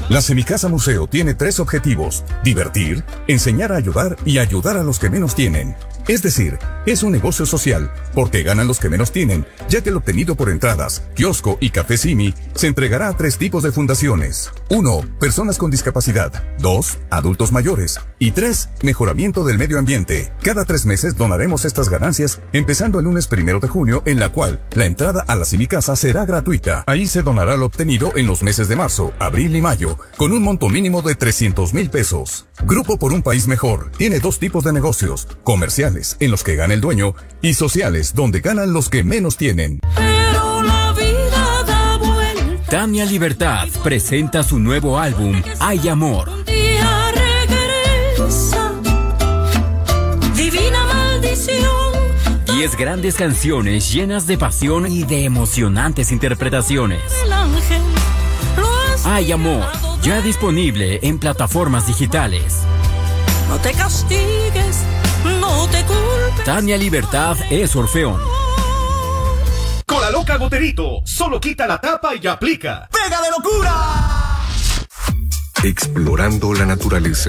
La Semicasa Museo tiene 3 objetivos: divertir, enseñar a ayudar y ayudar a los que menos tienen. Es decir, es un negocio social, porque ganan los que menos tienen, ya que el obtenido por entradas, kiosco y café Simi se entregará a 3 tipos de fundaciones. 1. Personas con discapacidad. 2. Adultos mayores. Y 3. Mejoramiento del medio ambiente. Cada 3 meses donaremos estas ganancias, empezando el lunes 1 de junio, en la cual la entrada a la Semicasa será gratuita. Ahí se donará lo obtenido en los meses de marzo, abril y mayo, con un monto mínimo de 300,000 pesos. Grupo por un País Mejor tiene 2 tipos de negocios: comerciales, en los que gana el dueño, y sociales, donde ganan los que menos tienen. Pero la vida da vuelta. Tania Libertad presenta su nuevo álbum, Hay Amor. Un día regresa, divina maldición. 10 grandes canciones llenas de pasión y de emocionantes interpretaciones. El ángel lo has Hay Amor, ya disponible en plataformas digitales. No te castigues, no te culpes. Tania Libertad es Orfeón. Cola Loca Goterito, solo quita la tapa y aplica. ¡Pega de locura! Explorando la naturaleza.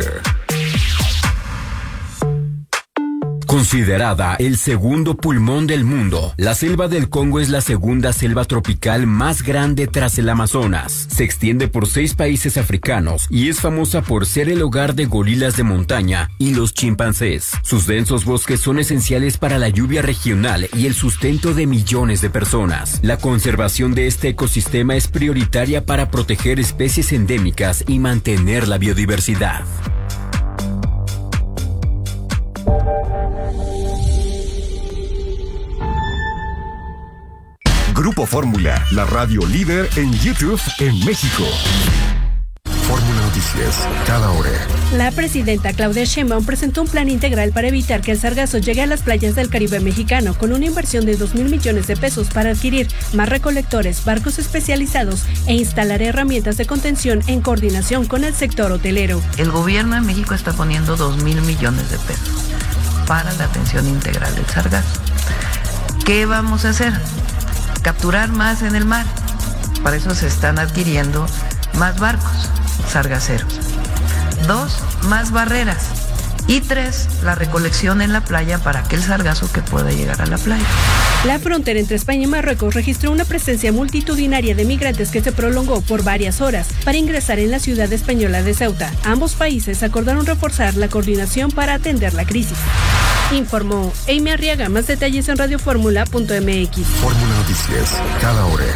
Considerada el segundo pulmón del mundo, la selva del Congo es la segunda selva tropical más grande tras el Amazonas. Se extiende por 6 países africanos y es famosa por ser el hogar de gorilas de montaña y los chimpancés. Sus densos bosques son esenciales para la lluvia regional y el sustento de millones de personas. La conservación de este ecosistema es prioritaria para proteger especies endémicas y mantener la biodiversidad. Grupo Fórmula, la radio líder en YouTube en México. Fórmula Noticias, cada hora. La presidenta Claudia Sheinbaum presentó un plan integral para evitar que el sargazo llegue a las playas del Caribe mexicano, con una inversión de 2,000 millones de pesos para adquirir más recolectores, barcos especializados e instalar herramientas de contención en coordinación con el sector hotelero. El gobierno de México está poniendo 2,000 millones de pesos para la atención integral del sargazo. ¿Qué vamos a hacer? Capturar más en el mar. Para eso se están adquiriendo más barcos sargaceros. 2, más barreras. Y 3, la recolección en la playa para aquel sargazo que pueda llegar a la playa. La frontera entre España y Marruecos registró una presencia multitudinaria de migrantes que se prolongó por varias horas para ingresar en la ciudad española de Ceuta. Ambos países acordaron reforzar la coordinación para atender la crisis. Informó Amy Arriaga. Más detalles en radioformula.mx. Fórmula Noticias, cada hora.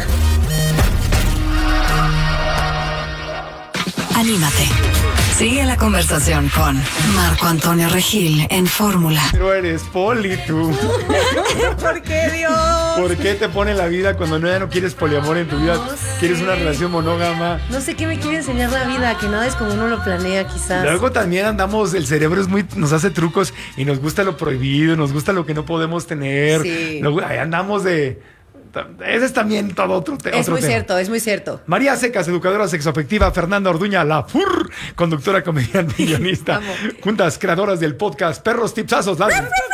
Anímate. Sigue la conversación con Marco Antonio Regil en Fórmula. Pero eres poli, tú. ¿Por qué, Dios? ¿Por qué te pone la vida cuando ya no quieres poliamor en tu vida? No sé. ¿Quieres una relación monógama? No sé qué me quiere enseñar la vida, que nada es como uno lo planea, quizás. Luego también andamos, el cerebro nos hace trucos y nos gusta lo prohibido, nos gusta lo que no podemos tener. Sí. Luego, ahí andamos de... Ese es también todo otro tema. Es muy cierto, es muy cierto. María Secas, educadora sexoafectiva. Fernanda Orduña, la FUR, conductora, comediante y guionista. Juntas creadoras del podcast Perros Tipsazos. Ok,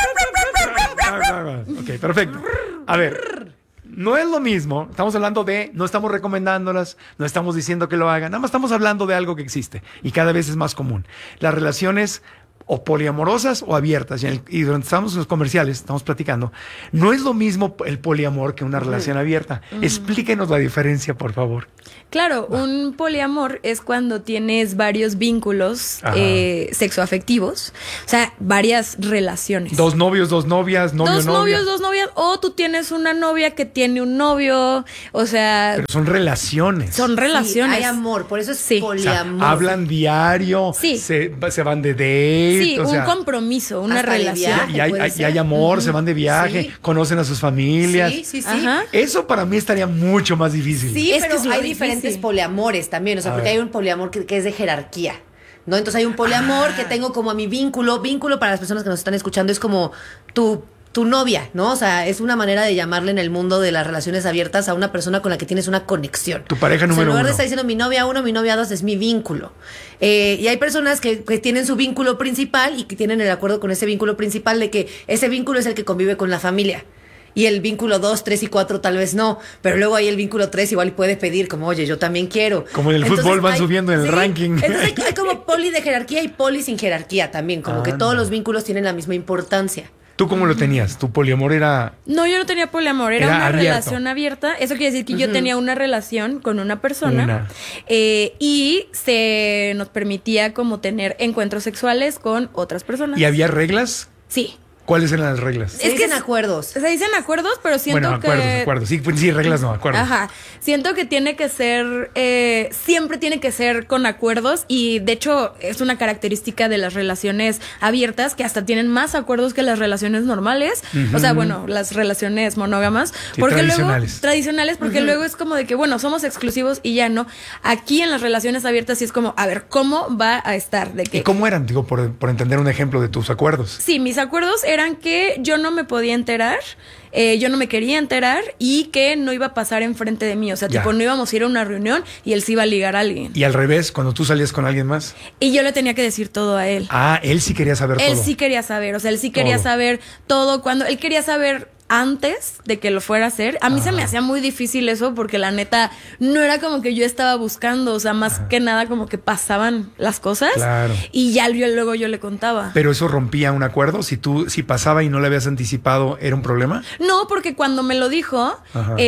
perfecto. A ver, no es lo mismo. Estamos hablando de, no estamos recomendándolas, no estamos diciendo que lo hagan. Nada más estamos hablando de algo que existe y cada vez es más común. Las relaciones o poliamorosas o abiertas. Y durante estamos en los comerciales, estamos platicando, no es lo mismo el poliamor que una relación abierta. Explíquenos la diferencia, por favor. Claro, un poliamor es cuando tienes varios vínculos sexoafectivos, o sea, varias relaciones. 2 novios, 2 novias, novio, dos novia. novios, 2 novias, o tú tienes una novia que tiene un novio, o sea... Pero son relaciones. Son relaciones. Sí, hay amor, por eso es poliamor. O sea, hablan diario, sí. se van de date. Sí, o sea, un compromiso, una relación. Viaje, y hay amor, se van de viaje, conocen a sus familias. Sí. Ajá. Eso para mí estaría mucho más difícil. Sí, Es pero que es hay lo diferentes difícil. poliamores también, o sea, porque hay un poliamor que es de jerarquía, ¿no? Entonces hay un poliamor que tengo como a mi vínculo para las personas que nos están escuchando, es como tu novia, ¿no? O sea, es una manera de llamarle en el mundo de las relaciones abiertas a una persona con la que tienes una conexión. Tu pareja número 1. En lugar de estar diciendo mi novia 1, mi novia 2, es mi vínculo. Y hay personas que tienen su vínculo principal y que tienen el acuerdo con ese vínculo principal de que ese vínculo es el que convive con la familia. y el vínculo 2, 3 y 4 tal vez no, pero luego ahí el vínculo 3 igual puede pedir como, oye, yo también quiero. Como en el fútbol van subiendo en el ranking. Entonces hay como poli de jerarquía y poli sin jerarquía también, como que todos los vínculos tienen la misma importancia. ¿Tú cómo lo tenías? ¿Tu poliamor era...? No, yo no tenía poliamor, era una relación abierta. Eso quiere decir que yo tenía una relación con una persona y se nos permitía como tener encuentros sexuales con otras personas. ¿Y había reglas? Sí. ¿Cuáles eran las reglas? Se dicen acuerdos. Se dicen acuerdos, pero siento acuerdos. Sí, reglas no, acuerdos. Ajá. Siento que tiene que ser, siempre tiene que ser con acuerdos y de hecho es una característica de las relaciones abiertas que hasta tienen más acuerdos que las relaciones normales. O sea, bueno, las relaciones monógamas. Sí, porque tradicionales, porque luego es como de que, bueno, somos exclusivos y ya no. Aquí en las relaciones abiertas sí es como, a ver, ¿cómo va a estar? ¿De qué? ¿Y cómo eran? Digo, por entender un ejemplo de tus acuerdos. Sí, mis acuerdos eran que yo no me podía enterar, yo no me quería enterar y que no iba a pasar enfrente de mí. O sea, tipo, no íbamos a ir a una reunión y él se iba a ligar a alguien. Y al revés, cuando tú salías con alguien más. Y yo le tenía que decir todo a él. Ah, él sí quería saber todo. Él sí quería saber, o sea, él sí quería saber todo. Cuando él quería saber antes de que lo fuera a hacer. A mí se me hacía muy difícil eso porque la neta no era como que yo estaba buscando, o sea, más que nada como que pasaban las cosas y ya luego yo le contaba. ¿Pero eso rompía un acuerdo? Si pasaba y no le habías anticipado, ¿era un problema? No, porque cuando me lo dijo,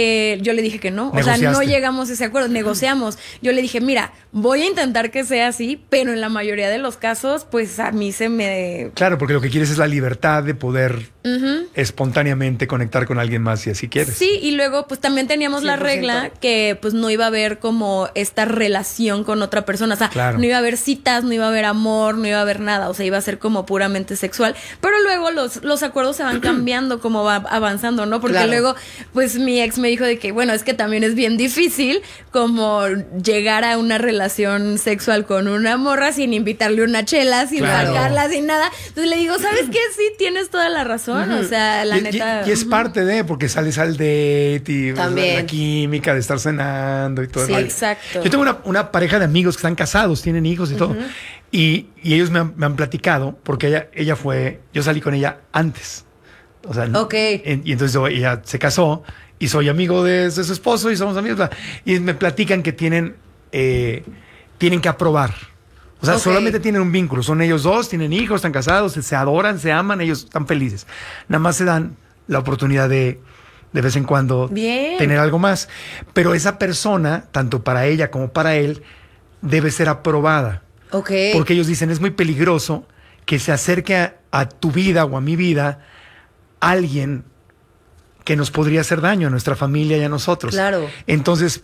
yo le dije que no. O sea, no llegamos a ese acuerdo, negociamos. Yo le dije, mira, voy a intentar que sea así, pero en la mayoría de los casos, pues a mí se me... Claro, porque lo que quieres es la libertad de poder espontáneamente conectar con alguien más si así quieres. Sí, y luego pues también teníamos 100%. La regla que pues no iba a haber como esta relación con otra persona, o sea, no iba a haber citas, no iba a haber amor, no iba a haber nada, o sea, iba a ser como puramente sexual, pero luego los acuerdos se van cambiando como va avanzando, ¿no? Porque luego pues mi ex me dijo de que bueno, es que también es bien difícil como llegar a una relación sexual con una morra sin invitarle una chela, sin sacarla, sin nada. Entonces le digo, ¿sabes qué? Sí, tienes toda la razón, o sea, la neta... Y es parte de, porque sales al date y la química de estar cenando y todo. Sí, exacto. Yo tengo una pareja de amigos que están casados, tienen hijos y todo. Y ellos me han platicado, porque ella fue, yo salí con ella antes. O sea, y entonces ella se casó y soy amigo de su esposo y somos amigos. Y me platican que tienen que aprobar. O sea, solamente tienen un vínculo. Son ellos dos, tienen hijos, están casados, se adoran, se aman, ellos están felices. Nada más se dan la oportunidad de vez en cuando tener algo más. Pero esa persona, tanto para ella como para él, debe ser aprobada. Porque ellos dicen, es muy peligroso que se acerque a tu vida o a mi vida alguien que nos podría hacer daño a nuestra familia y a nosotros. Claro. Entonces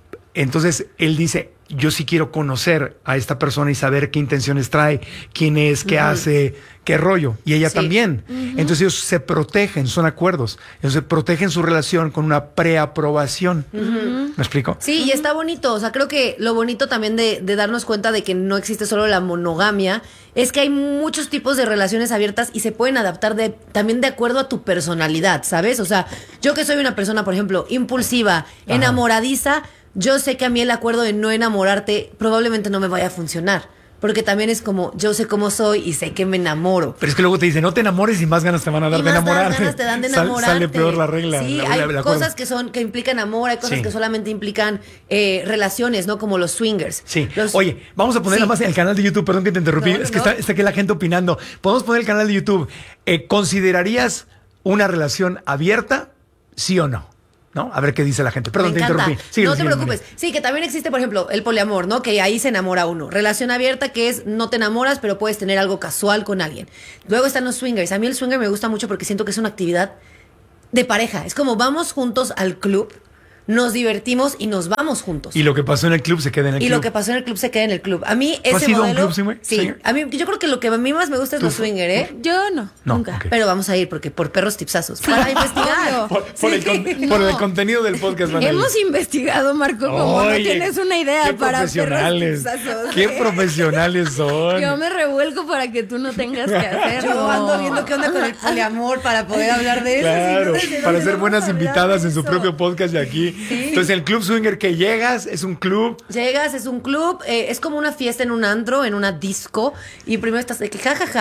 él dice, yo sí quiero conocer a esta persona y saber qué intenciones trae, quién es, qué hace, qué rollo. Y ella también. Entonces ellos se protegen, son acuerdos. Ellos se protegen su relación con una preaprobación. ¿Me explico? Sí, y está bonito. O sea, creo que lo bonito también de darnos cuenta de que no existe solo la monogamia es que hay muchos tipos de relaciones abiertas y se pueden adaptar también de acuerdo a tu personalidad, ¿sabes? O sea, yo que soy una persona, por ejemplo, impulsiva, enamoradiza, yo sé que a mí el acuerdo de no enamorarte probablemente no me vaya a funcionar. Porque también es como, yo sé cómo soy y sé que me enamoro. Pero es que luego te dicen, no te enamores y más ganas te van a dar de enamorarte. Más ganas te dan de enamorarte. Sale peor la regla. Sí, hay cosas que implican amor, hay cosas que solamente implican relaciones, ¿no? Como los swingers. Sí. Oye, vamos a poner nada más en el canal de YouTube, perdón que te interrumpí, es que está aquí la gente opinando. Podemos poner el canal de YouTube. ¿Considerarías una relación abierta, sí o no? ¿No? A ver qué dice la gente. Perdón, te interrumpí. No te preocupes. Sí, que también existe, por ejemplo, el poliamor, ¿no? Que ahí se enamora uno. Relación abierta, que es no te enamoras, pero puedes tener algo casual con alguien. Luego están los swingers. A mí el swinger me gusta mucho porque siento que es una actividad de pareja. Es como vamos juntos al club, nos divertimos y nos vamos juntos. Y lo que pasó en el club se queda en el club. Y lo que pasó en el club se queda en el club. A mí ese ¿Has ido modelo... a un club, sí. A mí, yo creo que lo que a mí más me gusta es los swinger, ¿eh? Yo no, nunca. Okay. Pero vamos a ir porque por perros tipsazos. Para investigar. Por el contenido del podcast. Hemos investigado, Marco, como no tienes una idea para perros tipsazos. Qué profesionales son. Yo me revuelco para que tú no tengas que hacerlo. Yo ando viendo qué onda con el poliamor para poder hablar de eso. Claro, para ser buenas invitadas en su propio podcast de aquí. Sí. Entonces el club swinger que llegas es un club. Es un club, es como una fiesta en un antro, en una disco, y primero estás de que jajaja,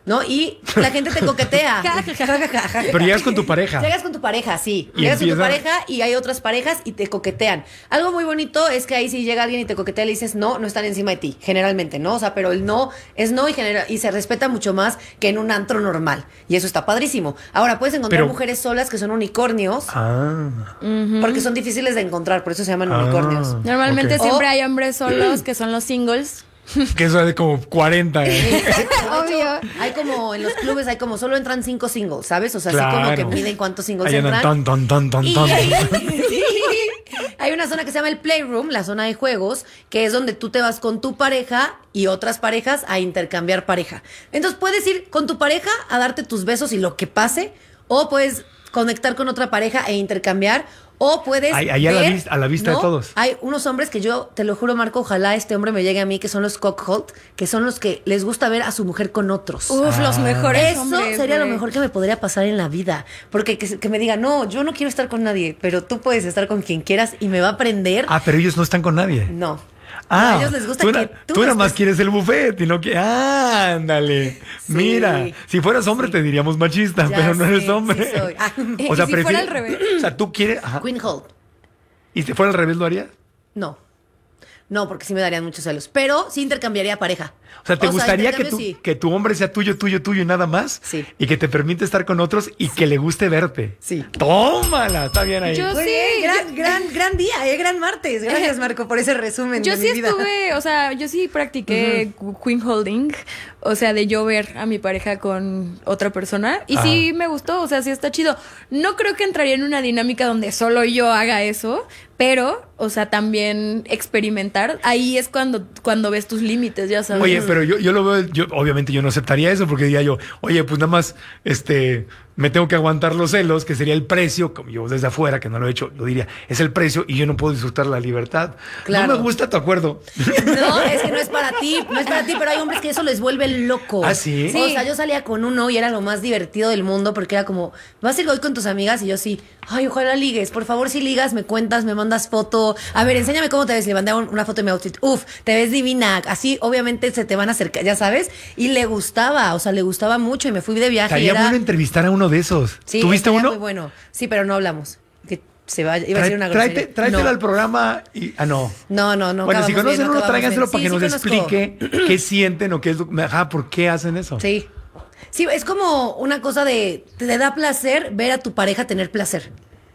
¿no? Y la gente te coquetea. Pero llegas con tu pareja. Llegas con tu pareja, sí. Y Llegas con tu empieza- pareja y hay otras parejas y te coquetean. Algo muy bonito es que ahí si llega alguien y te coquetea, le dices no están encima de ti, generalmente, ¿no? O sea, pero el no es no y se respeta mucho más que en un antro normal. Y eso está padrísimo. Ahora, puedes encontrar mujeres solas que son unicornios. Porque son difíciles de encontrar, por eso se llaman unicornios. Normalmente siempre hay hombres solos que son los singles. Que eso es de como 40. Obvio. Hay como en los clubes hay como solo entran 5 singles, ¿sabes? O sea, así como que miden cuántos singles Ahí andan entran. Y hay una zona que se llama el Playroom, la zona de juegos, que es donde tú te vas con tu pareja y otras parejas a intercambiar pareja. Entonces puedes ir con tu pareja a darte tus besos y lo que pase, o puedes conectar con otra pareja e intercambiar, o puedes Ahí a la vista ¿no? de todos. Hay unos hombres que yo, te lo juro, Marco, ojalá este hombre me llegue a mí, que son los cockhold, que son los que les gusta ver a su mujer con otros. Los mejores Eso hombres, sería lo güey. mejor que me podría pasar en la vida. Porque que me diga, no, yo no quiero estar con nadie, pero tú puedes estar con quien quieras y me va a aprender. Pero ellos no están con nadie. No. A ellos les gusta que tú nada más quieres el buffet y no que ándale. Sí. Mira, si fueras hombre te diríamos machista, Ya pero no sé, eres hombre. sí soy. O sea, ¿Y si fuera al revés? O sea, tú quieres. Ajá. Queen Hold. ¿Y si fuera al revés lo harías? No. No, porque sí me darían muchos celos. Pero sí intercambiaría pareja. O sea, ¿te gustaría que intercambio que tu hombre sea tuyo y nada más? Sí. Y que te permite estar con otros y que le guste verte. Sí. Tómala, está bien ahí. Yo Muy sí. bien, gran día, gran martes. Gracias, Marco, por ese resumen Yo de sí mi vida. estuve, o sea, yo sí practiqué queen holding, o sea, de yo ver a mi pareja con otra persona y sí me gustó, o sea, sí está chido. No creo que entraría en una dinámica donde solo yo haga eso, pero, o sea, también experimentar, ahí es cuando ves tus límites, ya sabes. Oye, pero yo lo veo, obviamente yo no aceptaría eso porque diría yo, oye, pues nada más, me tengo que aguantar los celos, que sería el precio, como yo desde afuera, que no lo he hecho, lo diría, es el precio y yo no puedo disfrutar la libertad. Claro. No me gusta tu acuerdo. No, es que no es para ti, pero hay hombres que eso les vuelve loco. ¿Ah, sí? O sea, yo salía con uno y era lo más divertido del mundo porque era como, ¿vas a ir hoy con tus amigas? Y yo sí, ay, ojalá ligues, por favor, si ligas, me cuentas, me mandas foto. A ver, enséñame cómo te ves. Le mandé una foto de mi outfit. Uf, te ves divina. Así, obviamente, se te van a acercar, ya sabes. Y le gustaba, o sea, le gustaba mucho y me fui de viaje. Estaría bueno entrevistar a uno de esos. Sí, ¿Tuviste estaría uno? muy bueno. Sí, pero no hablamos. Que iba a decir una grosería. Tráetelo No. al programa y... no. No. Bueno, si conocen uno, tráiganselo para que nos conozco. explique qué sienten o qué es lo... ¿por qué hacen eso? Sí. Sí, es como una cosa de... Te da placer ver a tu pareja tener placer.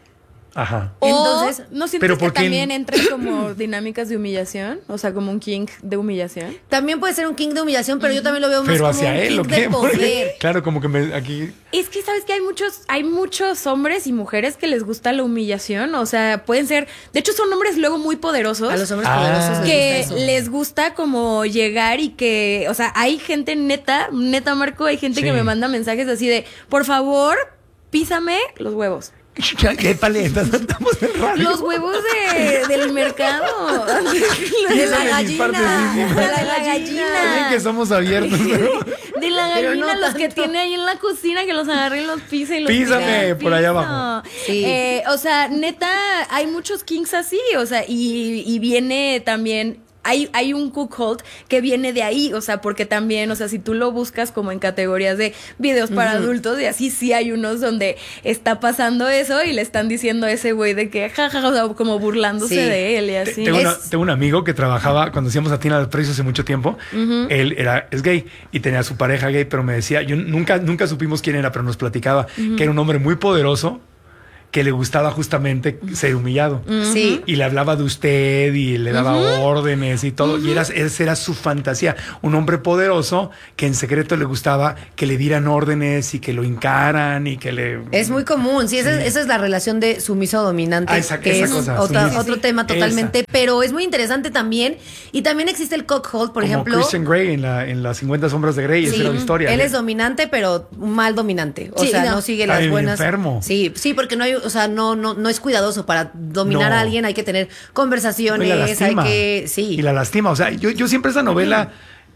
Ajá. Entonces, ¿no sientes pero que ¿por qué? también entran como dinámicas de humillación? O sea, como un king de humillación. también puede ser un king de humillación, pero yo también lo veo más Pero como hacia un él, king ¿o de qué? poder. Claro, como que aquí... Es que sabes que hay muchos hombres y mujeres que les gusta la humillación. O sea, pueden ser, de hecho son hombres luego muy poderosos. A los hombres poderosos que les gusta eso. les gusta como llegar y que, o sea, hay gente neta Marco, hay gente Sí. que me manda mensajes así de, por favor, písame los huevos. Épale, estamos en radio. Los huevos del mercado. De la Esa es de mis partes gallina. íntimas. De la gallina. Bien que somos abiertos, pero... De la Pero gallina, no los que tanto. tiene ahí en la cocina, que los agarra y los pisa y los Písame tira al por allá piso. abajo. Sí. O sea, neta, hay muchos kings así, o sea, y viene también... Hay un cuckold que viene de ahí, o sea, porque también, o sea, si tú lo buscas como en categorías de videos para adultos, y así sí hay unos donde está pasando eso y le están diciendo a ese güey de que jajaja, o sea, como burlándose Sí. de él y así. Tengo un amigo que trabajaba cuando hacíamos a Tina del Precio hace mucho tiempo. Él es gay y tenía a su pareja gay, pero me decía, yo nunca supimos quién era, pero nos platicaba que era un hombre muy poderoso que le gustaba justamente ser humillado. Sí. Y le hablaba de usted y le daba órdenes y todo. Y esa era su fantasía. Un hombre poderoso que en secreto le gustaba que le dieran órdenes y que lo hincaran y que le... Es muy común, sí, esa es la relación de sumiso-dominante, que es cosa, otro tema totalmente, pero es muy interesante también, y también existe el cockhold, por como ejemplo. Christian Grey en las 50 sombras de Grey, esa era la historia. Él es dominante, pero un mal dominante, o sea, no sigue las Ay, buenas. enfermo. Sí, porque no hay, o sea, no es cuidadoso para dominar No. a alguien, hay que tener conversaciones, Y la lastima. hay que, sí. Y la lastima. O sea, yo siempre esa novela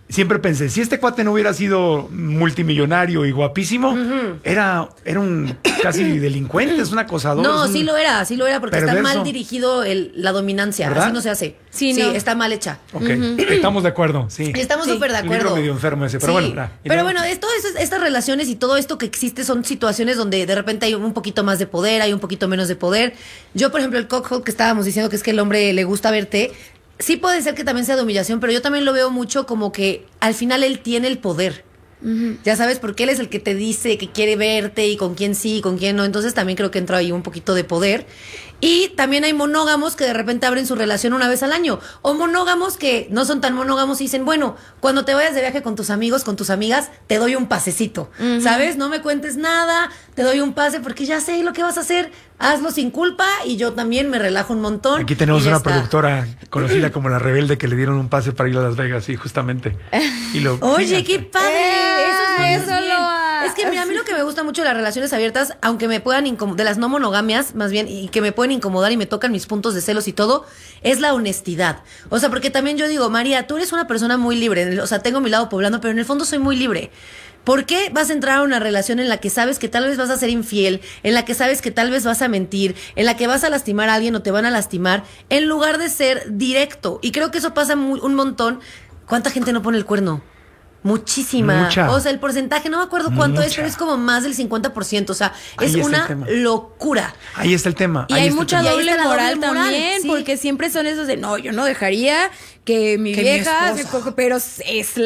siempre pensé, si este cuate no hubiera sido multimillonario y guapísimo, era un casi delincuente, es un acosador. No, sí lo era, porque perverso. está mal dirigido la dominancia, ¿verdad? así no se hace. Sí, está mal hecha. Ok, estamos de acuerdo, sí. Estamos súper de El libro acuerdo. medio enfermo ese, pero bueno. Pero bueno, estas relaciones y todo esto que existe son situaciones donde de repente hay un poquito más de poder, hay un poquito menos de poder. Yo, por ejemplo, el cockhold que estábamos diciendo que es que el hombre le gusta verte, sí puede ser que también sea de humillación, pero yo también lo veo mucho como que al final él tiene el poder. Ya sabes, porque él es el que te dice que quiere verte y con quién sí y con quién no. Entonces también creo que entra ahí un poquito de poder. Y también hay monógamos que de repente abren su relación una vez al año. O monógamos que no son tan monógamos y dicen, bueno, cuando te vayas de viaje con tus amigos, con tus amigas, te doy un pasecito. ¿Sabes? No me cuentes nada, te doy un pase porque ya sé lo que vas a hacer. Hazlo sin culpa y yo también me relajo un montón. Aquí tenemos una productora conocida como La Rebelde que le dieron un pase para ir a Las Vegas, sí, justamente. Oye, qué padre. Eso lo Es que mira, a mí lo que me gusta mucho de las relaciones abiertas, aunque me puedan de las no monogamias, más bien, y que me pueden incomodar y me tocan mis puntos de celos y todo, es la honestidad. O sea, porque también yo digo, María, tú eres una persona muy libre. O sea, tengo mi lado poblano, pero en el fondo soy muy libre. ¿Por qué vas a entrar a una relación en la que sabes que tal vez vas a ser infiel, en la que sabes que tal vez vas a mentir, en la que vas a lastimar a alguien o te van a lastimar, en lugar de ser directo? Y creo que eso pasa un montón. ¿Cuánta gente no pone el cuerno? Muchísima. Mucha. O sea, el porcentaje, no me acuerdo cuánto es, pero es como más del 50%. O sea, es una locura. Ahí está el tema. Y hay mucha doble moral también, porque siempre son esos de, no, yo no dejaría que mi vieja se coge, pero es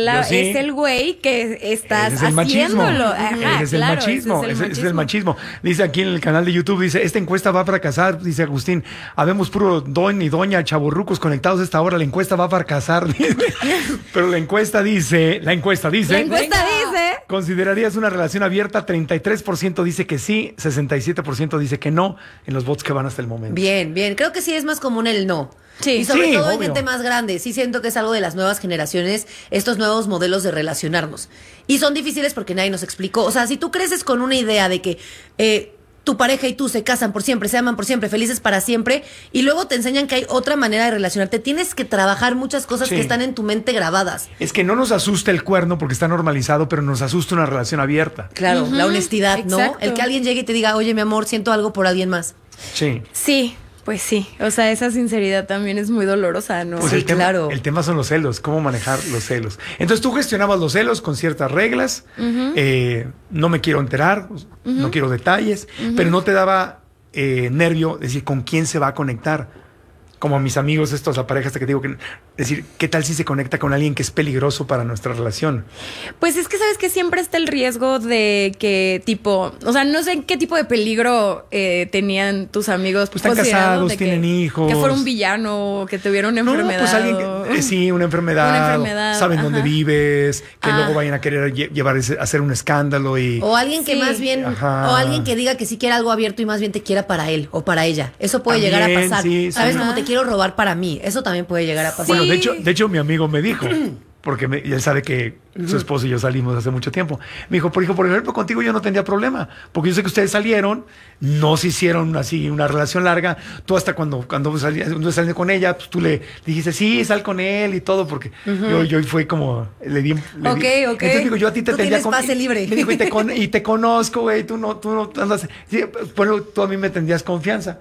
el güey que estás haciéndolo. Ajá, es el machismo. Es el machismo. Dice aquí en el canal de YouTube, dice, esta encuesta va a fracasar, dice Agustín. Habemos puro don y doña chavorrucos conectados a esta hora. La encuesta va a fracasar. Pero la encuesta dice, ¿considerarías una relación abierta? 33% dice que sí, 67% dice que no, en los votos que van hasta el momento. Bien. Creo que sí es más común el no. Sí, y sobre todo en gente más grande. Sí siento que es algo de las nuevas generaciones, estos nuevos modelos de relacionarnos. Y son difíciles porque nadie nos explicó. O sea, si tú creces con una idea de que tu pareja y tú se casan por siempre, se aman por siempre, felices para siempre, y luego te enseñan que hay otra manera de relacionarte, tienes que trabajar muchas cosas que están en tu mente grabadas. Es que no nos asusta el cuerno porque está normalizado, pero nos asusta una relación abierta. Claro, la honestidad, ¿no? El que alguien llegue y te diga, oye, mi amor, siento algo por alguien más. Sí. Pues sí, o sea, esa sinceridad también es muy dolorosa, ¿no? Pues claro. El tema son los celos, cómo manejar los celos. Entonces tú gestionabas los celos con ciertas reglas, no me quiero enterar, no quiero detalles, pero no te daba nervio decir con quién se va a conectar. Como a mis amigos estos, la pareja esta que te digo, decir, ¿qué tal si se conecta con alguien que es peligroso para nuestra relación? Pues es que sabes que siempre está el riesgo de que o sea, no sé qué tipo de peligro tenían tus amigos. Pues están casados, tienen hijos. Que fuera un villano, que tuviera una enfermedad. Pues alguien una enfermedad. Saben dónde vives, que luego vayan a querer hacer un escándalo o alguien que más bien, o alguien que diga que sí quiere algo abierto y más bien te quiera para él o para ella. Eso puede llegar a pasar. ¿Sabes? Como te quiero robar para mí. Eso también puede llegar a pasar. Bueno, de hecho mi amigo me dijo, porque él sabe que su esposo y yo salimos hace mucho tiempo. Me dijo, por ejemplo, contigo yo no tendría problema, porque yo sé que ustedes salieron, no se hicieron así una relación larga. Tú hasta cuando saliste con ella, pues tú le dijiste, sí, sal con él y todo, porque yo fue como, le di. Entonces digo, yo a ti te tendría pase libre. Me dijo, y te conozco, güey, tú no andas. Sí, bueno, tú a mí me tendrías confianza.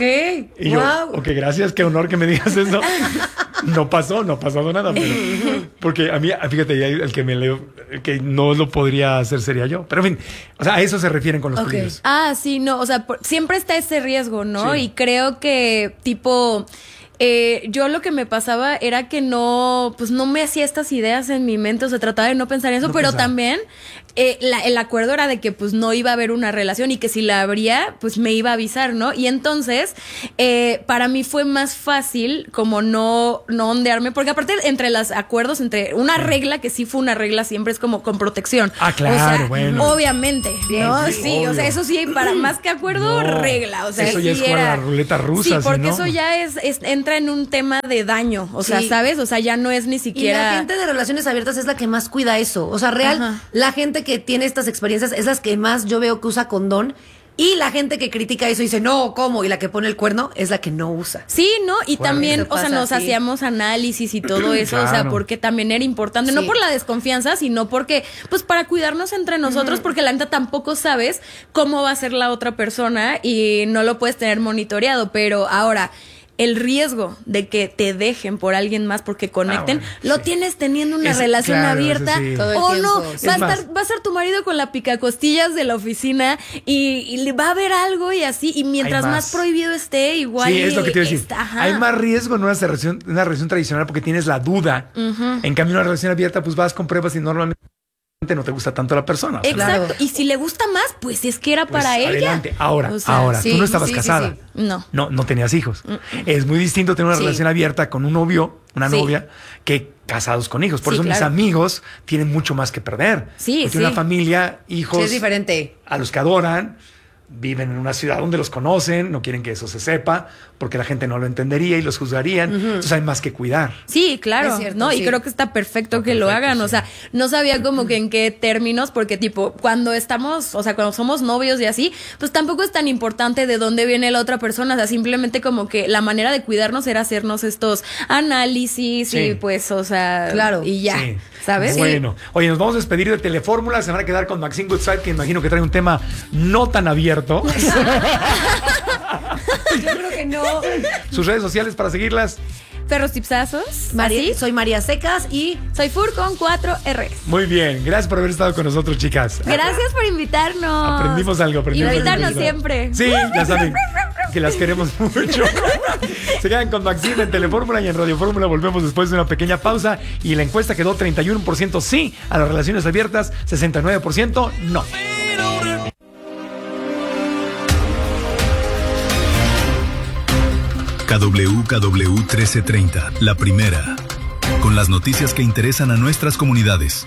Y yo, gracias, qué honor que me digas eso. No ha pasado nada, pero porque a mí, fíjate, el que no lo podría hacer sería yo. Pero en fin, o sea, a eso se refieren con los peligros. Sí, no, o sea, siempre está ese riesgo, ¿no? Sí. Y creo que yo lo que me pasaba era que no me hacía estas ideas en mi mente, o sea, trataba de no pensar en eso, pero también el acuerdo era de que pues no iba a haber una relación y que si la habría, pues me iba a avisar, ¿no? Y entonces, para mí fue más fácil como no ondearme, porque aparte entre los acuerdos, entre una regla, que sí fue una regla, siempre es como con protección. Claro, o sea, bueno. Obviamente, ¿no? Sí, o sea, eso sí, para más que acuerdo, regla. O sea, eso ya es con la ruleta rusa. Sí, porque eso ya entra en un tema de daño, o sea, ¿sabes? O sea, ya no es ni siquiera... Y la gente de relaciones abiertas es la que más cuida eso. O sea, la gente que tiene estas experiencias es la que más yo veo que usa condón Y la gente que critica eso dice, no, ¿cómo? Y la que pone el cuerno es la que no usa. Sí, ¿no? Y Bueno, también, eso o sea, pasa nos así. hacíamos análisis y todo eso, Claro. o sea, porque también era importante, no Sí. por la desconfianza, sino porque, pues, para cuidarnos entre nosotros, porque la neta tampoco sabes cómo va a ser la otra persona y no lo puedes tener monitoreado, pero ahora... El riesgo de que te dejen por alguien más porque conecten, lo tienes teniendo una relación claro, abierta eso sí. Todo el o tiempo. no. Es Va a más. estar tu marido con la picacostillas de la oficina y le va a haber algo y así. Y mientras Hay más. más. prohibido esté, igual. Sí, es lo que te iba a decir. está, ajá. Hay más riesgo en una relación tradicional porque tienes la duda. En cambio, una relación abierta, pues vas con pruebas y normalmente no te gusta tanto la persona. O sea, Exacto. Claro. Y si le gusta más, pues es que era pues, para ella. adelante. Ahora, O sea, sí, tú no estabas sí, casada. sí. No. No tenías hijos. Es muy distinto tener una Sí. relación abierta con un novio, una Sí. novia, que casados con hijos. Por Sí, eso mis claro. amigos tienen mucho más que perder. Sí, Porque sí. una familia, hijos, Sí, es diferente. a los que adoran, viven en una ciudad donde los conocen, no quieren que eso se sepa, porque la gente no lo entendería y los juzgarían. Entonces hay más que cuidar. Sí, claro, Es cierto, ¿no? Y sí. creo que está perfecto que lo perfecto, hagan, sí. o sea, no sabía como que en qué términos, porque tipo, cuando estamos, o sea, cuando somos novios y así, pues tampoco es tan importante de dónde viene la otra persona, o sea, simplemente como que la manera de cuidarnos era hacernos estos análisis Sí. y pues, o sea, Claro. y ya, Sí. ¿sabes? Bueno, oye, nos vamos a despedir de Telefórmula. Se van a quedar con Maxine Goodside, que imagino que trae un tema no tan abierto. Yo creo que no. Sus redes sociales para seguirlas. Perros tipsazos, María, así. soy María Secas y Soy Fur con 4R. Muy bien, gracias por haber estado con nosotros, chicas. Gracias por invitarnos. Aprendimos algo, aprendimos Invitarnos algo. siempre. Sí, ya saben que las queremos mucho. Se quedan con Maxine en Telefórmula y en Radio Fórmula. Volvemos después de una pequeña pausa. Y la encuesta quedó 31% sí a las relaciones abiertas, 69% no. KWKW 1330, la primera. Con las noticias que interesan a nuestras comunidades.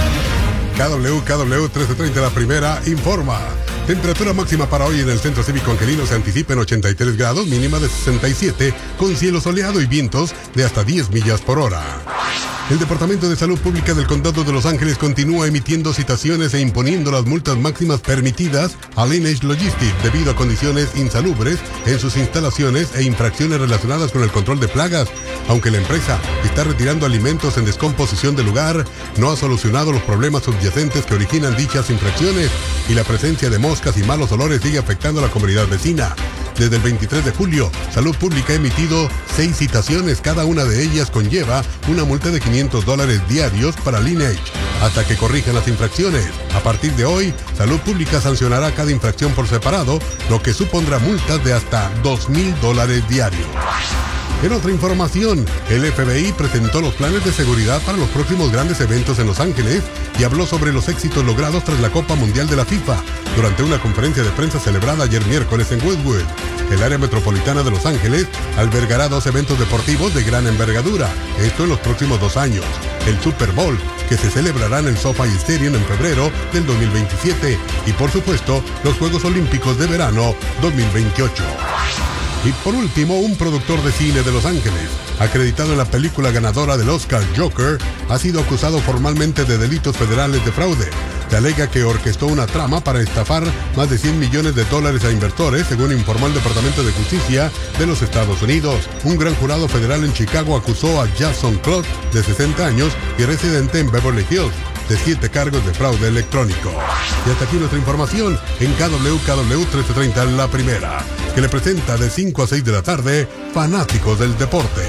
KWKW 1330, la primera, informa. Temperatura máxima para hoy en el Centro Cívico Angelino se anticipa en 83 grados, mínima de 67, con cielo soleado y vientos de hasta 10 millas por hora. El Departamento de Salud Pública del Condado de Los Ángeles continúa emitiendo citaciones e imponiendo las multas máximas permitidas a Lineage Logistics debido a condiciones insalubres en sus instalaciones e infracciones relacionadas con el control de plagas. Aunque la empresa está retirando alimentos en descomposición del lugar, no ha solucionado los problemas subyacentes que originan dichas infracciones y la presencia de moscas y malos olores sigue afectando a la comunidad vecina. Desde el 23 de julio, Salud Pública ha emitido 6 citaciones, cada una de ellas conlleva una multa de $500 diarios para Lineage, hasta que corrijan las infracciones. A partir de hoy, Salud Pública sancionará cada infracción por separado, lo que supondrá multas de hasta $2,000 diarios. En otra información, el FBI presentó los planes de seguridad para los próximos grandes eventos en Los Ángeles y habló sobre los éxitos logrados tras la Copa Mundial de la FIFA durante una conferencia de prensa celebrada ayer miércoles en Westwood. El área metropolitana de Los Ángeles albergará 2 eventos deportivos de gran envergadura, esto en los próximos 2 años. El Super Bowl, que se celebrará en el SoFi Stadium en febrero del 2027, y por supuesto, los Juegos Olímpicos de Verano 2028. Y por último, un productor de cine de Los Ángeles, acreditado en la película ganadora del Oscar Joker, ha sido acusado formalmente de delitos federales de fraude. Se alega que orquestó una trama para estafar más de $100 millones a inversores, según informó el Departamento de Justicia de los Estados Unidos. Un gran jurado federal en Chicago acusó a Jason Clark, de 60 años y residente en Beverly Hills, de 7 cargos de fraude electrónico. Y hasta aquí nuestra información en KWKW 1330, la primera, que le presenta de 5 a 6 de la tarde, Fanáticos del Deporte.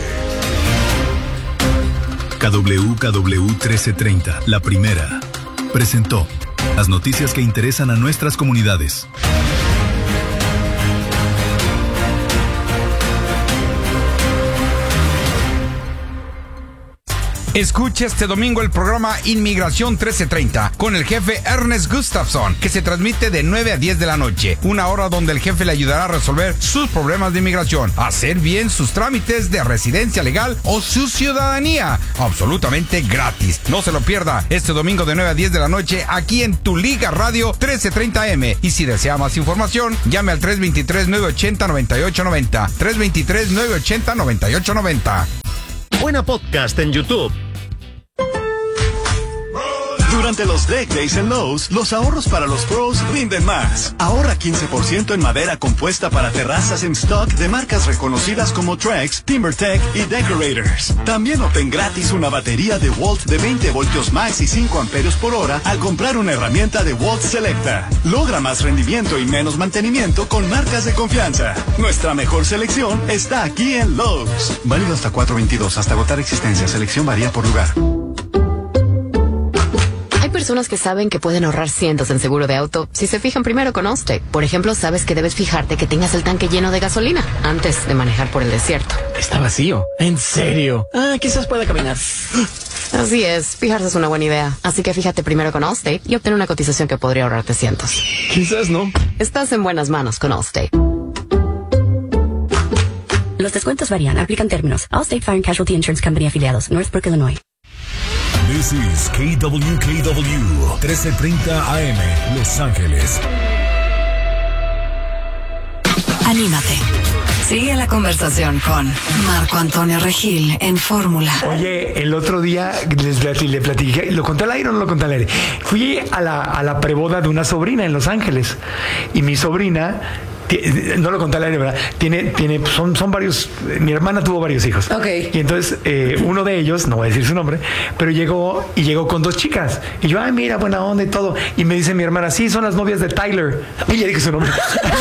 KWKW 1330, la primera. Presentó las noticias que interesan a nuestras comunidades. Escucha este domingo el programa Inmigración 1330 con el jefe Ernest Gustafson, que se transmite de 9 a 10 de la noche. Una hora donde el jefe le ayudará a resolver sus problemas de inmigración, hacer bien sus trámites de residencia legal o su ciudadanía. Absolutamente gratis. No se lo pierda este domingo de 9 a 10 de la noche aquí en Tu Liga Radio 1330M. Y si desea más información, llame al 323-980-9890. 323-980-9890. Buena Podcast en YouTube. Durante los Deck Days en Lowe's, los ahorros para los pros rinden más. Ahorra 15% en madera compuesta para terrazas en stock de marcas reconocidas como Trex, TimberTech y Decorators. También obtén gratis una batería de Walt de 20 voltios max y 5 amperios por hora al comprar una herramienta de Walt Selecta. Logra más rendimiento y menos mantenimiento con marcas de confianza. Nuestra mejor selección está aquí en Lowe's. Válido hasta 4/22, hasta agotar existencia. Selección varía por lugar. Hay personas que saben que pueden ahorrar cientos en seguro de auto si se fijan primero con Allstate. Por ejemplo, sabes que debes fijarte que tengas el tanque lleno de gasolina antes de manejar por el desierto. Está vacío. ¿En serio? Quizás pueda caminar. Así es, fijarse es una buena idea. Así que fíjate primero con Allstate y obtén una cotización que podría ahorrarte cientos. Quizás no. Estás en buenas manos con Allstate. Los descuentos varían, aplican términos. Allstate Fire and Casualty Insurance Company afiliados, Northbrook, Illinois. This is KWKW 1330 AM, Los Ángeles. Anímate. Sigue la conversación con Marco Antonio Regil en Fórmula. Oye, el otro día le platiqué, ¿lo conté al aire o no lo conté al aire? Fui a la preboda de una sobrina en Los Ángeles y mi sobrina... No lo conté al aire, ¿verdad? Son varios. Mi hermana tuvo varios hijos. Ok. Y entonces, uno de ellos, no voy a decir su nombre, pero llegó con 2 chicas. Y yo, ay, mira, buena onda y todo. Y me dice mi hermana, sí, son las novias de Tyler. Y le dije su nombre.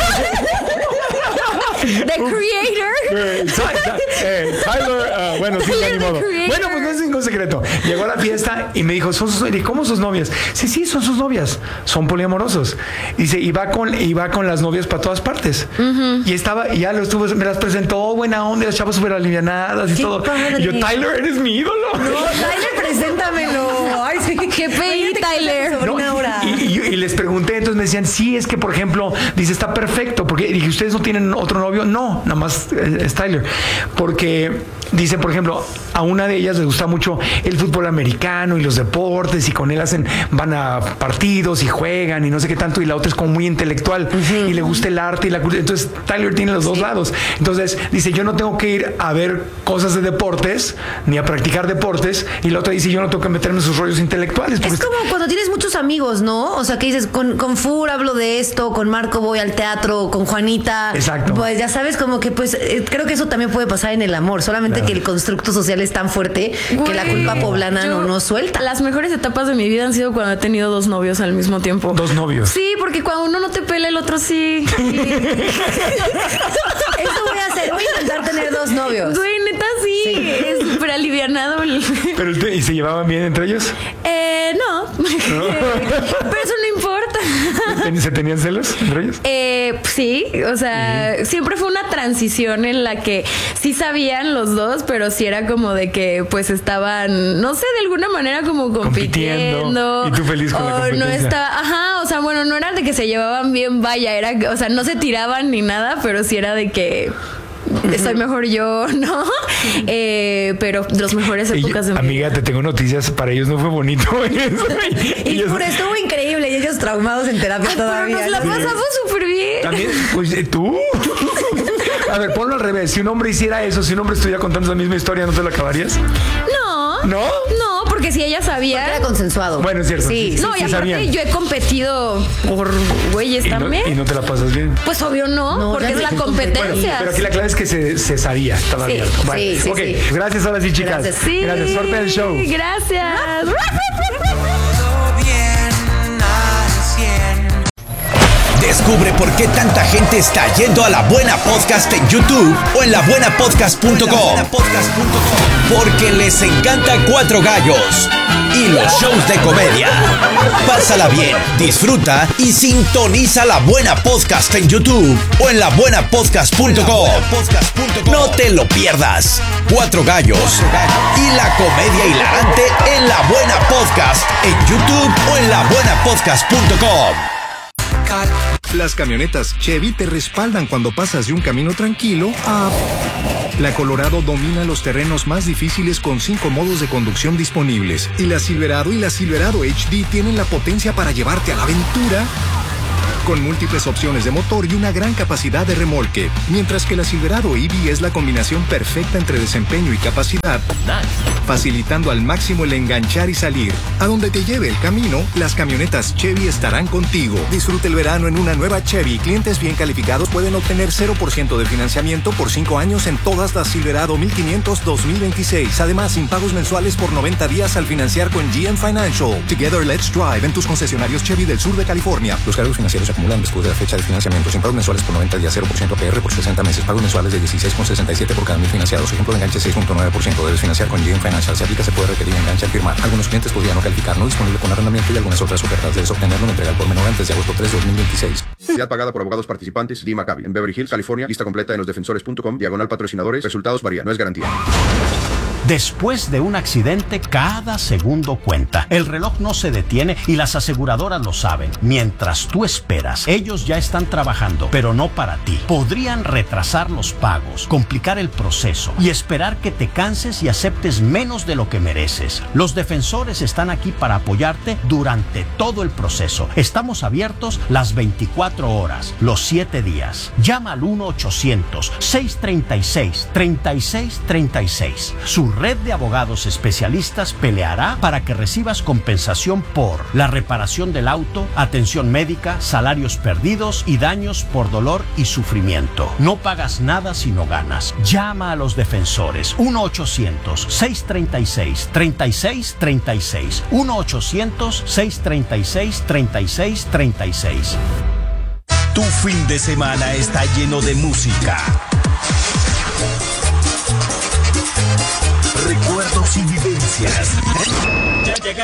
The Creator. Tyler, bueno, sí, ya ni modo. Bueno, pues no es ningún secreto. Llegó a la fiesta y me dijo, ¿cómo sus novias? Sí, son sus novias. Son poliamorosos. Dice, y va con las novias para todas partes. Uh-huh. Y me las presentó, buena onda, las chavas súper alivianadas y qué todo. Padre. Y yo, Tyler, eres mi ídolo. No, Tyler, preséntamelo. Ay, sí, qué pedí, Tyler. No, y les pregunté, entonces me decían, sí, es que, por ejemplo, dice, está perfecto. Porque dije, ¿ustedes no tienen otro novio? No, nada más es Tyler. Porque dice, por ejemplo, a una de ellas les gusta mucho el fútbol americano y los deportes y con él van a partidos y juegan y no sé qué tanto, y la otra es como muy intelectual y le gusta el arte y la cultura. Entonces Tyler tiene los dos lados. Entonces dice, yo no tengo que ir a ver cosas de deportes ni a practicar deportes, y la otra dice, yo no tengo que meterme en sus rollos intelectuales. Es como cuando tienes muchos amigos, ¿no? O sea, que dices, con Fur hablo de esto, con Marco voy al teatro, con Juanita. Exacto. Pues ya sabes, como que pues creo que eso también puede pasar en el amor, solamente que el constructo social es tan fuerte que la culpa poblana no suelta. Las mejores etapas de mi vida han sido cuando he tenido 2 novios al mismo tiempo. 2 novios. Sí, porque cuando uno no te pela, el otro sí. Eso voy a hacer. Voy a intentar tener 2 novios. Güey, neta sí. Es súper alivianado. Pero ¿y se llevaban bien entre ellos? No. Pero eso no importa. ¿Se tenían celos entre ellos? Sí, o sea, siempre fue una transición en la que sí sabían los dos, pero sí era como de que pues estaban, no sé, de alguna manera como compitiendo. Y tú feliz con la competencia. No estaba, o sea, bueno, no era de que se llevaban bien, vaya, era, o sea, no se tiraban ni nada, pero sí era de que estoy mejor yo, ¿no? Pero las mejores épocas de mi vida. Amiga, te tengo noticias, para ellos no fue bonito eso. Y por eso estuvo increíble, y ellos traumados en terapia todavía. Pero nos la pasamos súper bien. También, pues, ¿tú? A ver, ponlo al revés. Si un hombre hiciera eso, si un hombre estuviera contando esa misma historia, ¿no te la acabarías? No. ¿No? No, porque si ella sabía. Porque era consensuado. Bueno, es cierto. Sí, no, y aparte sabían. Yo he competido por güeyes también. ¿Y no te la pasas bien? Pues obvio no porque es la competencia. Bueno, pero aquí la clave es que se sabía, estaba abierto. Vale. Sí, ok, gracias ahora sí, chicas. Gracias. Sí. Gracias, suerte del show. Gracias. Descubre por qué tanta gente está yendo a La Buena Podcast en YouTube o en labuenapodcast.com. Porque les encanta Cuatro Gallos y los shows de comedia. Pásala bien, disfruta y sintoniza La Buena Podcast en YouTube o en labuenapodcast.com. No te lo pierdas. Cuatro Gallos y la comedia hilarante en La Buena Podcast en YouTube o en labuenapodcast.com. Las camionetas Chevy te respaldan cuando pasas de un camino tranquilo a... La Colorado domina los terrenos más difíciles con 5 modos de conducción disponibles. Y la Silverado y la Silverado HD tienen la potencia para llevarte a la aventura con múltiples opciones de motor y una gran capacidad de remolque. Mientras que la Silverado EV es la combinación perfecta entre desempeño y capacidad. facilitando al máximo el enganchar y salir. A donde te lleve el camino, las camionetas Chevy estarán contigo. Disfruta el verano en una nueva Chevy. Clientes bien calificados pueden obtener 0% de financiamiento por 5 años en todas las Silverado 1500 2026. Además, sin pagos mensuales por 90 días al financiar con GM Financial. Together Let's Drive en tus concesionarios Chevy del sur de California. Los cargos financieros se acumulan después de la fecha de financiamiento. Sin pagos mensuales por 90 días, 0% APR por 60 meses. Pagos mensuales de 16,67 por cada 1000 financiados. Ejemplo de enganche 6.9%. Debes financiar con GM Financial. Si aplica, se puede requerir enganche al firmar. Algunos clientes podrían no calificar. No disponible con arrendamiento y algunas otras ofertas. Debes obtenerlo en entrega al por menor antes de agosto 3 de 2026. Publicidad pagada por abogados participantes. D. Maccabi. En Beverly Hills, California. Lista completa en losdefensores.com. /patrocinadores. Resultados varían. No es garantía. Después de un accidente, cada segundo cuenta. El reloj no se detiene y las aseguradoras lo saben. Mientras tú esperas, ellos ya están trabajando, pero no para ti. Podrían retrasar los pagos, complicar el proceso y esperar que te canses y aceptes menos de lo que mereces. Los defensores están aquí para apoyarte durante todo el proceso. Estamos abiertos las 24 horas, los 7 días. Llama al 1-800-636-3636. Su red de abogados especialistas peleará para que recibas compensación por la reparación del auto, atención médica, salarios perdidos y daños por dolor y sufrimiento. No pagas nada si no ganas. Llama a los defensores. 1-800-636-3636. 1-800-636-3636. Tu fin de semana está lleno de música, recuerdos y vivencias.